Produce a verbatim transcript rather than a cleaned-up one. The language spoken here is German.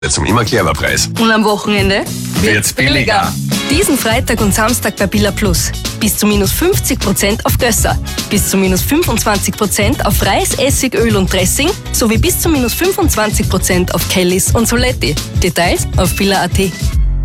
Zum immer Preis. Und am Wochenende Wird's billiger. Diesen Freitag und Samstag bei Billa Plus. Bis zu minus fünfzig Prozent auf Gösser, bis zu minus fünfundzwanzig Prozent auf Reis, Essig, Öl und Dressing sowie bis zu minus fünfundzwanzig Prozent auf Kellys und Soletti. Details auf billa punkt at.